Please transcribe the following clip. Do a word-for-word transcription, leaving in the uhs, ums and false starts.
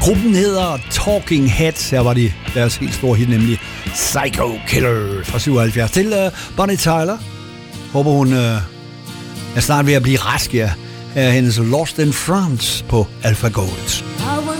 Gruppen hedder Talking Heads. Her var de deres helt store hit, nemlig Psycho Killer fra syvoghalvfjerds. Til uh, Bonnie Tyler. Håber hun uh, er snart ved at blive rask, ja. Her er hendes Lost in France på Alpha Gold.